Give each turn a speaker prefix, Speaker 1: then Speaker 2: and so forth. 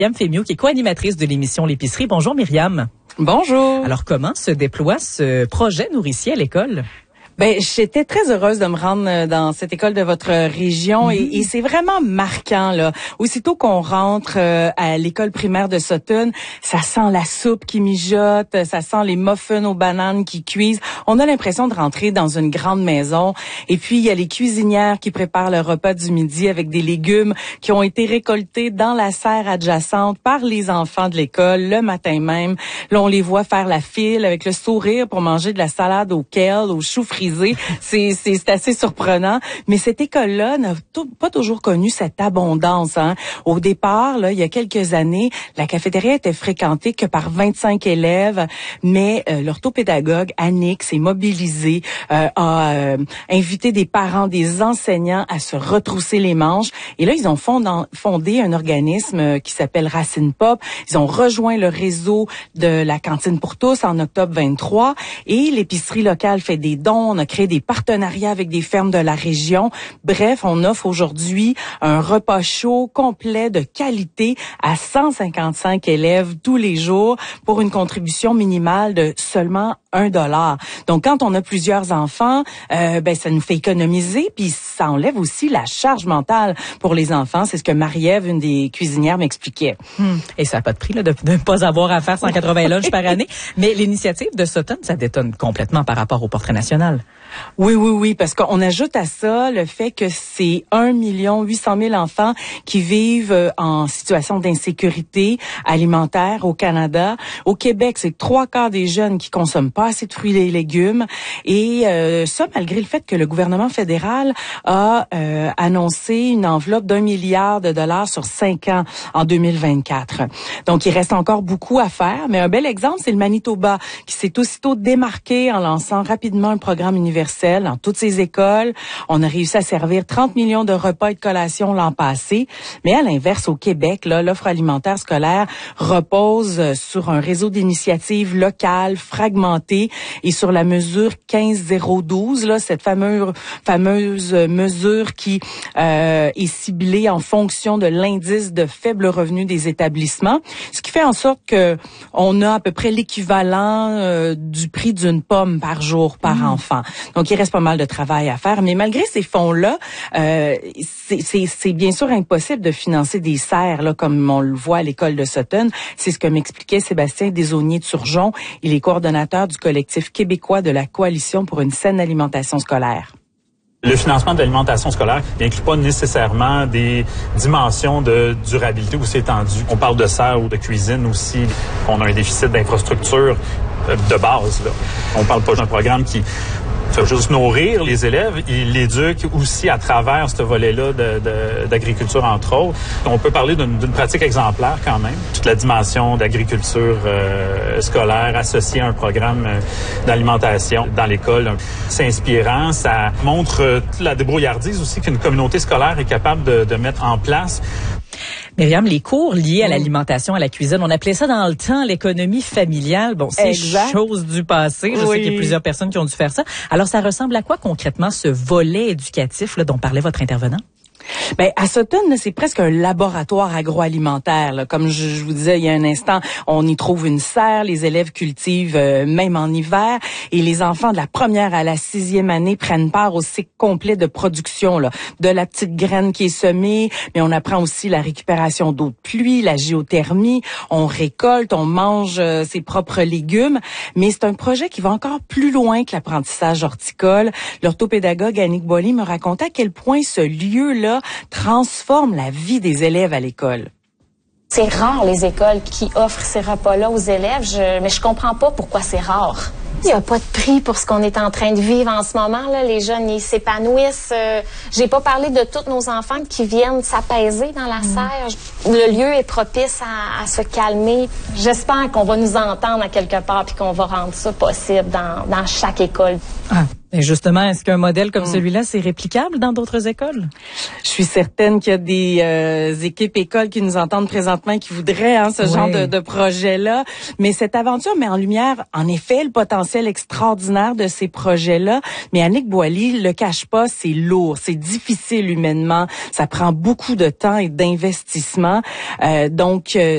Speaker 1: Myriam Fémiot, qui est co-animatrice de l'émission L'épicerie. Bonjour Myriam.
Speaker 2: Bonjour.
Speaker 1: Alors, comment se déploie ce projet nourricier à l'école?
Speaker 2: Ben, j'étais très heureuse de me rendre dans cette école de votre région et c'est vraiment marquant là. Aussitôt qu'on rentre à l'école primaire de Sutton, ça sent la soupe qui mijote, ça sent les muffins aux bananes qui cuisent. On a l'impression de rentrer dans une grande maison. Et puis il y a les cuisinières qui préparent le repas du midi avec des légumes qui ont été récoltés dans la serre adjacente par les enfants de l'école le matin même. Là, on les voit faire la file avec le sourire pour manger de la salade au kale, aux choux frisés. C'est assez surprenant, mais cette école-là n'a pas toujours connu cette abondance. Au départ, là, il y a quelques années, la cafétéria était fréquentée que par 25 élèves, mais l'orthopédagogue Annick s'est mobilisée, a invité des parents, des enseignants à se retrousser les manches. Et là, ils ont fondé un organisme qui s'appelle Racine Pop. Ils ont rejoint le réseau de la cantine pour tous en octobre 23 et l'épicerie locale fait des dons. On a créé des partenariats avec des fermes de la région. Bref, on offre aujourd'hui un repas chaud complet de qualité à 155 élèves tous les jours pour une contribution minimale de seulement $1. Donc, quand on a plusieurs enfants, ça nous fait économiser, puis ça enlève aussi la charge mentale pour les enfants. C'est ce que Marie-Ève, une des cuisinières, m'expliquait.
Speaker 1: Et ça n'a pas de prix là, de ne pas avoir à faire 180 lunchs par année. Mais l'initiative de Sutton, ça détonne complètement par rapport au portrait national.
Speaker 2: Oui, parce qu'on ajoute à ça le fait que c'est 1 800 000 enfants qui vivent en situation d'insécurité alimentaire au Canada. Au Québec, c'est 3/4 des jeunes qui consomment pas assez de fruits et légumes. Et ça, malgré le fait que le gouvernement fédéral a annoncé une enveloppe d'1 milliard de dollars sur 5 ans en 2024. Donc, il reste encore beaucoup à faire. Mais un bel exemple, c'est le Manitoba qui s'est aussitôt démarqué en lançant rapidement un programme universel dans toutes ces écoles. On a réussi à servir 30 millions de repas et de collations l'an passé. Mais à l'inverse, au Québec, là, l'offre alimentaire scolaire repose sur un réseau d'initiatives locales fragmentées et sur la mesure 15-012, là, cette fameuse mesure qui est ciblée en fonction de l'indice de faible revenu des établissements, ce qui fait en sorte que on a à peu près l'équivalent du prix d'une pomme par jour par enfant. Donc, il reste pas mal de travail à faire. Mais malgré ces fonds-là, c'est bien sûr impossible de financer des serres, là, comme on le voit à l'école de Sutton. C'est ce que m'expliquait Sébastien Desaulniers de Turgeon. Il est coordonnateur du collectif québécois de la Coalition pour une saine alimentation scolaire.
Speaker 3: Le financement de l'alimentation scolaire n'inclut pas nécessairement des dimensions de durabilité aussi étendues. On parle de serre ou de cuisine aussi. On a un déficit d'infrastructure de base, là. On parle pas d'un programme qui fait juste nourrir les élèves, il l'éduque aussi à travers ce volet-là d'agriculture, entre autres. On peut parler d'une pratique exemplaire quand même. Toute la dimension d'agriculture scolaire associée à un programme d'alimentation dans l'école. C'est inspirant, ça montre toute la débrouillardise aussi qu'une communauté scolaire est capable de mettre en place.
Speaker 1: Myriam, les cours liés à l'alimentation, à la cuisine, on appelait ça dans le temps l'économie familiale. Bon, c'est chose du passé. Je sais qu'il y a plusieurs personnes qui ont dû faire ça. Alors, ça ressemble à quoi concrètement ce volet éducatif là, dont parlait votre intervenant?
Speaker 2: Ben, à Sutton, c'est presque un laboratoire agroalimentaire. Là. Comme je vous disais il y a un instant, on y trouve une serre, les élèves cultivent même en hiver, et les enfants de la première à la 6e année prennent part au cycle complet de production, là, de la petite graine qui est semée, mais on apprend aussi la récupération d'eau de pluie, la géothermie, on récolte, on mange ses propres légumes, mais c'est un projet qui va encore plus loin que l'apprentissage horticole. L'orthopédagogue Annick Boily me racontait à quel point ce lieu-là transforme la vie des élèves à l'école.
Speaker 4: C'est rare les écoles qui offrent ces repas-là aux élèves, mais je comprends pas pourquoi c'est rare. Il n'y a pas de prix pour ce qu'on est en train de vivre en ce moment. Là. Les jeunes, ils s'épanouissent. J'ai pas parlé de tous nos enfants qui viennent s'apaiser dans la serre. Le lieu est propice à se calmer. J'espère qu'on va nous entendre à quelque part puis qu'on va rendre ça possible dans chaque école.
Speaker 1: Et justement, est-ce qu'un modèle comme celui-là, c'est réplicable dans d'autres écoles?
Speaker 2: Je suis certaine qu'il y a des équipes écoles qui nous entendent présentement et qui voudraient ce genre de projet-là. Mais cette aventure met en lumière, en effet, le potentiel extraordinaire de ces projets-là. Mais Annick Boily le cache pas, c'est lourd, c'est difficile humainement. Ça prend beaucoup de temps et d'investissement. Donc,